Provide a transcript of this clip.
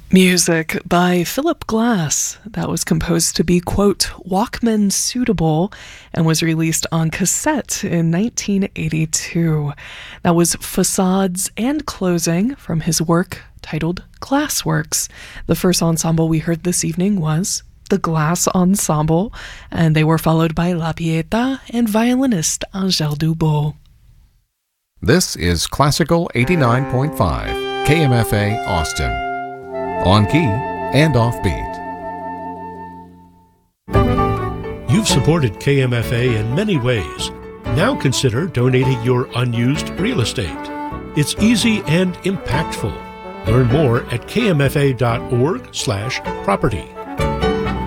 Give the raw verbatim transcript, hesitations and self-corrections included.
Music by Philip Glass that was composed to be, quote, Walkman suitable and was released on cassette in nineteen eighty-two. That was Facades and Closing from his work titled Glassworks. The first ensemble we heard this evening was the Glass Ensemble, and they were followed by La Pieta and violinist Angèle Dubos. This is Classical eighty-nine point five, K M F A Austin. On key and offbeat. You've supported K M F A in many ways. Now consider donating your unused real estate. It's easy and impactful. Learn more at kmfa.org slash property.